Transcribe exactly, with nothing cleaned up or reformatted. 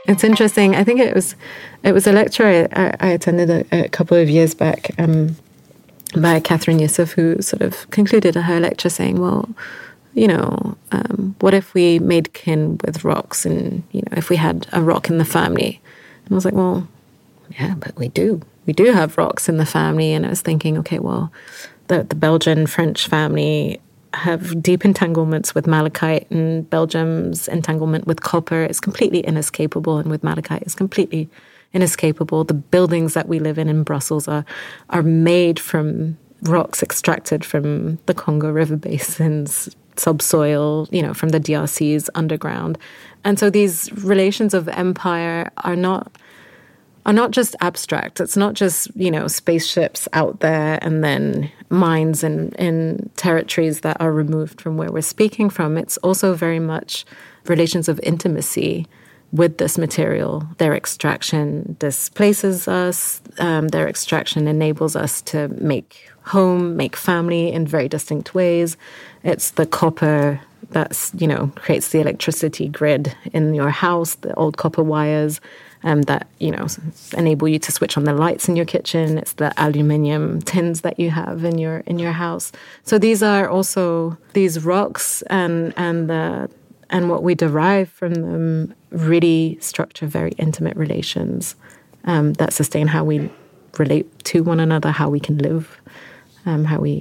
It's interesting. I think it was it was a lecture I, I attended a, a couple of years back um, by Catherine Yusuf, who sort of concluded her lecture saying, well, you know, um, what if we made kin with rocks and, you know, if we had a rock in the family? And I was like, well, yeah, but we do. We do have rocks in the family. And I was thinking, okay, well, the, the Belgian-French family have deep entanglements with malachite, and Belgium's entanglement with copper is completely inescapable, and with malachite is completely inescapable. The buildings that we live in in Brussels are are made from rocks extracted from the Congo River basins, subsoil, you know, from the D R C's underground. And so these relations of empire are not are not just abstract. It's not just, you know, spaceships out there and then mines in, in territories that are removed from where we're speaking from. It's also very much relations of intimacy with this material. Their extraction displaces us. Um, their extraction enables us to make home, make family in very distinct ways. It's the copper that's, you know, creates the electricity grid in your house, the old copper wires um, that, you know, enable you to switch on the lights in your kitchen. It's the aluminium tins that you have in your in your house. So these are also, these rocks and and the and what we derive from them really structure very intimate relations um, that sustain how we relate to one another, how we can live, um, how we